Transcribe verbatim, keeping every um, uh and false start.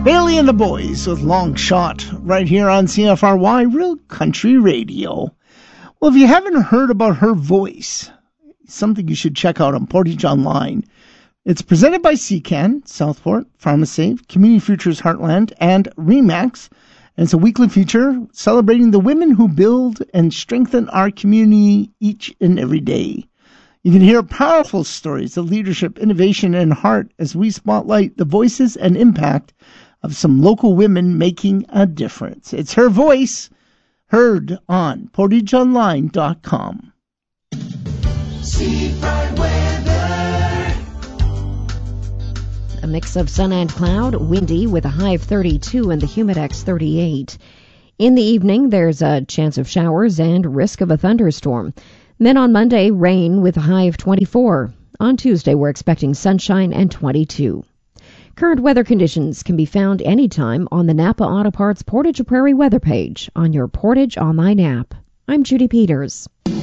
Bailey and the Boys with Long Shot right here on C F R Y Real Country Radio. Well, if you haven't heard about her voice, something you should check out on Portage Online. It's presented by C C A N, Southport, PharmaSave, Community Futures Heartland, and RE/MAX. And it's a weekly feature celebrating the women who build and strengthen our community each and every day. You can hear powerful stories of leadership, innovation, and heart as we spotlight the voices and impact of some local women making a difference. It's her voice, heard on portage online dot com. Seafront weather. A mix of sun and cloud, windy with a high of thirty-two and the humidex thirty-eight. In the evening, there's a chance of showers and risk of a thunderstorm. Then on Monday, rain with a high of twenty-four. On Tuesday, we're expecting sunshine and twenty-two. Current weather conditions can be found anytime on the Napa Auto Parts Portage Prairie weather page on your Portage Online app. I'm Judy Peters.